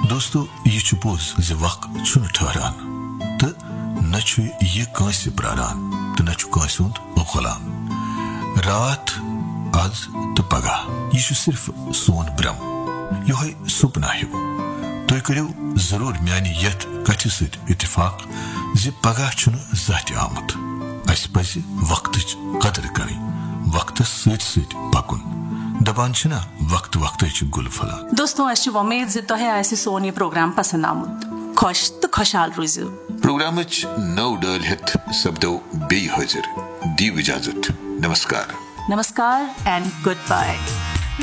दोस्तों यह पोज ज वक्त छुन ठहरान तो न यह कांस प्रारान तो न कांस हुंद गुलाम। रात आज तो पगह यह सिर्फ सोन भ्रम योहे सुपना हिव। तुम करो जरूर म्यानि यथ कथ सत इत्तेफाक ज पगह छुन जह त आमुत। अस पज वक्तच कदर करनी, वक्त सत सत पकुन। दपान छना वक्त वक्त गुल फलान। दोस्तों अस उम्मीद ज तोहे आसि सोन यह प्रोग्राम पसंद आमुत। खुश तो खुशहाल रोजियो। प्रोग्रामच नौ डल हेत सब्दो बे हाजिर। दी इजाजत। नमस्कार एंड गुड बाय।